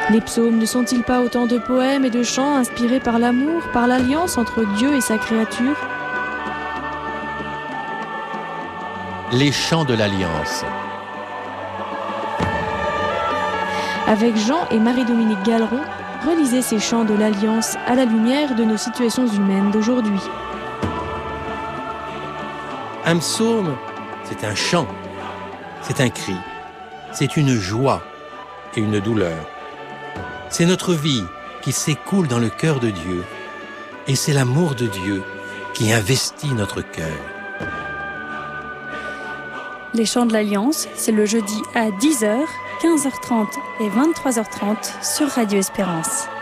Les psaumes ne sont-ils pas autant de poèmes et de chants inspirés par l'amour, par l'alliance entre Dieu et sa créature ? Les chants de l'Alliance. Avec Jean et Marie-Dominique Galleron, relisez ces chants de l'Alliance à la lumière de nos situations humaines d'aujourd'hui. Un psaume, c'est un chant, c'est un cri, c'est une joie et une douleur. C'est notre vie qui s'écoule dans le cœur de Dieu et c'est l'amour de Dieu qui investit notre cœur. Les chants de l'Alliance, c'est le jeudi à 10h, 15h30 et 23h30 sur Radio Espérance.